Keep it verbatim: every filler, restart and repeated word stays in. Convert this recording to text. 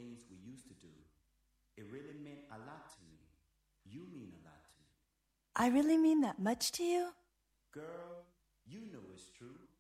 things we used to do. It really meant a lot to me. You mean a lot to me. I really mean that much to you? Girl, you know it's true.